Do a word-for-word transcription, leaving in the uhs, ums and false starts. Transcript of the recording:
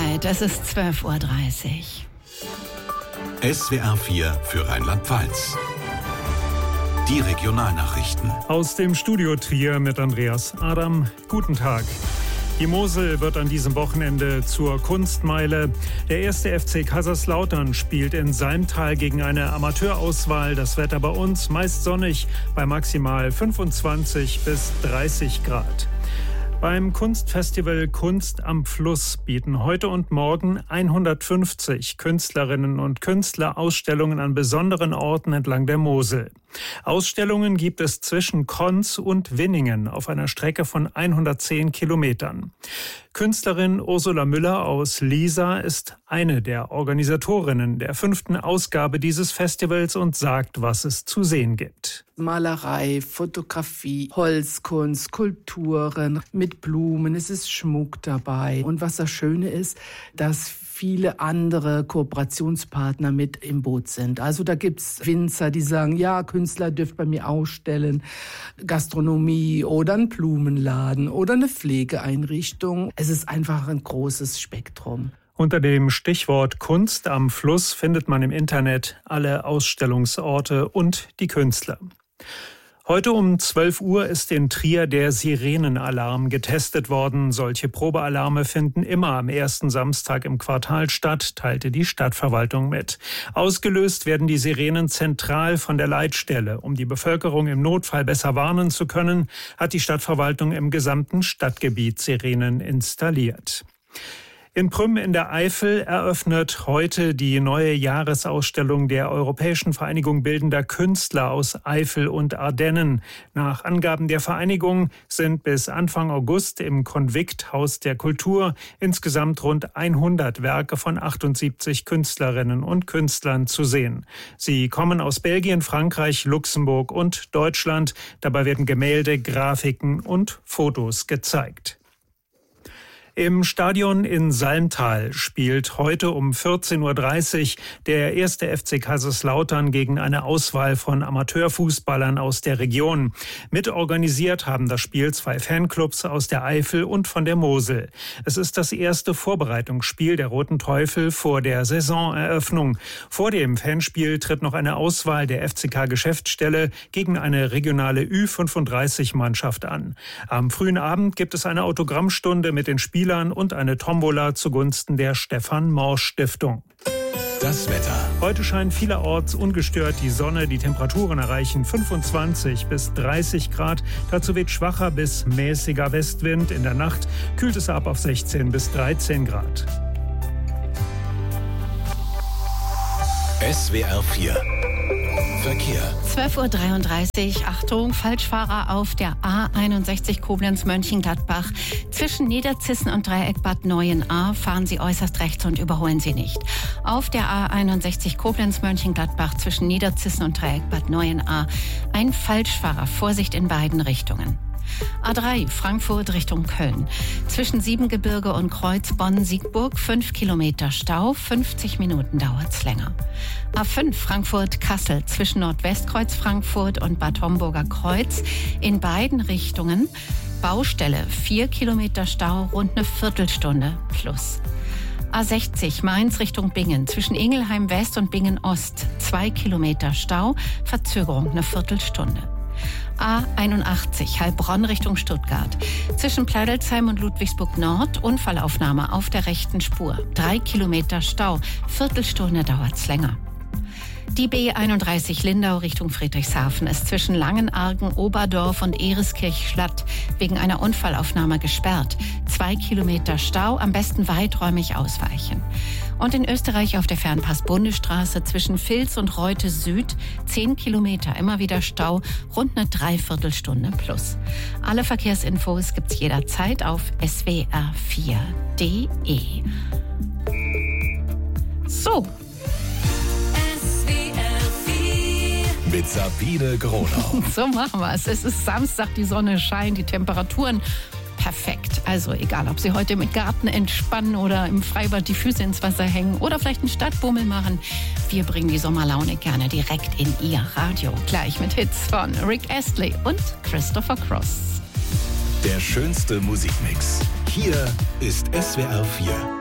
Zeit, es ist zwölf Uhr dreißig. S W R vier für Rheinland-Pfalz. Die Regionalnachrichten. Aus dem Studio Trier mit Andreas Adam. Guten Tag. Die Mosel wird an diesem Wochenende zur Kunstmeile. Der erste F C Kaiserslautern spielt in Salmtal gegen eine Amateurauswahl. Das Wetter bei uns meist sonnig bei maximal fünfundzwanzig bis dreißig Grad. Beim Kunstfestival Kunst am Fluss bieten heute und morgen hundertfünfzig Künstlerinnen und Künstler Ausstellungen an besonderen Orten entlang der Mosel. Ausstellungen gibt es zwischen Konz und Winningen auf einer Strecke von hundertzehn Kilometern. Künstlerin Ursula Müller aus Liesa ist eine der Organisatorinnen der fünften Ausgabe dieses Festivals und sagt, was es zu sehen gibt. Malerei, Fotografie, Holzkunst, Skulpturen mit Blumen, es ist Schmuck dabei. Und was das Schöne ist, dass viele andere Kooperationspartner mit im Boot sind. Also da gibt's Winzer, die sagen, ja, Künstler dürft bei mir ausstellen, Gastronomie oder ein Blumenladen oder eine Pflegeeinrichtung. Es ist einfach ein großes Spektrum. Unter dem Stichwort Kunst am Fluss findet man im Internet alle Ausstellungsorte und die Künstler. Heute um zwölf Uhr ist in Trier der Sirenenalarm getestet worden. Solche Probealarme finden immer am ersten Samstag im Quartal statt, teilte die Stadtverwaltung mit. Ausgelöst werden die Sirenen zentral von der Leitstelle. Um die Bevölkerung im Notfall besser warnen zu können, hat die Stadtverwaltung im gesamten Stadtgebiet Sirenen installiert. In Prüm in der Eifel eröffnet heute die neue Jahresausstellung der Europäischen Vereinigung Bildender Künstler aus Eifel und Ardennen. Nach Angaben der Vereinigung sind bis Anfang August im Konvikt Haus der Kultur insgesamt rund hundert Werke von achtundsiebzig Künstlerinnen und Künstlern zu sehen. Sie kommen aus Belgien, Frankreich, Luxemburg und Deutschland. Dabei werden Gemälde, Grafiken und Fotos gezeigt. Im Stadion in Salmtal spielt heute um vierzehn Uhr dreißig der erste F C Kaiserslautern gegen eine Auswahl von Amateurfußballern aus der Region. Mitorganisiert haben das Spiel zwei Fanclubs aus der Eifel und von der Mosel. Es ist das erste Vorbereitungsspiel der Roten Teufel vor der Saisoneröffnung. Vor dem Fanspiel tritt noch eine Auswahl der F C K-Geschäftsstelle gegen eine regionale Ü fünfunddreißig-Mannschaft an. Am frühen Abend gibt es eine Autogrammstunde mit den Spielern und eine Tombola zugunsten der Stefan-Morsch-Stiftung. Das Wetter. Heute scheint vielerorts ungestört die Sonne. Die Temperaturen erreichen fünfundzwanzig bis dreißig Grad. Dazu weht schwacher bis mäßiger Westwind. In der Nacht kühlt es ab auf sechzehn bis dreizehn Grad. S W R vier Verkehr. zwölf Uhr dreiunddreißig, Achtung, Falschfahrer auf der A einundsechzig Koblenz-Mönchengladbach. Zwischen Niederzissen und Dreieck Bad Neuenahr fahren Sie äußerst rechts und überholen Sie nicht. Auf der A einundsechzig Koblenz-Mönchengladbach zwischen Niederzissen und Dreieck Bad Neuenahr ein Falschfahrer. Vorsicht in beiden Richtungen. A drei Frankfurt Richtung Köln. Zwischen Siebengebirge und Kreuz Bonn-Siegburg fünf Kilometer Stau, fünfzig Minuten dauert's länger. A fünf Frankfurt-Kassel zwischen Nordwestkreuz Frankfurt und Bad Homburger Kreuz in beiden Richtungen. Baustelle, vier Kilometer Stau, rund eine Viertelstunde plus. A sechzig Mainz Richtung Bingen zwischen Ingelheim West und Bingen Ost, zwei Kilometer Stau, Verzögerung eine Viertelstunde. A einundachtzig Heilbronn Richtung Stuttgart. Zwischen Pleidelsheim und Ludwigsburg Nord Unfallaufnahme auf der rechten Spur. Drei Kilometer Stau. Viertelstunde dauert's länger. Die B einunddreißig Lindau Richtung Friedrichshafen ist zwischen Langenargen, Oberdorf und Ereskirch-Schlatt wegen einer Unfallaufnahme gesperrt. Zwei Kilometer Stau, am besten weiträumig ausweichen. Und in Österreich auf der Fernpass-Bundesstraße zwischen Vils und Reute Süd zehn Kilometer, immer wieder Stau, rund eine Dreiviertelstunde plus. Alle Verkehrsinfos gibt's jederzeit auf S W R vier punkt D E. So. Mit Sabine Gronau. So machen wir es. Es ist Samstag, die Sonne scheint, die Temperaturen perfekt. Also egal, ob Sie heute mit Garten entspannen oder im Freibad die Füße ins Wasser hängen oder vielleicht einen Stadtbummel machen. Wir bringen die Sommerlaune gerne direkt in Ihr Radio. Gleich mit Hits von Rick Astley und Christopher Cross. Der schönste Musikmix. Hier ist S W R vier.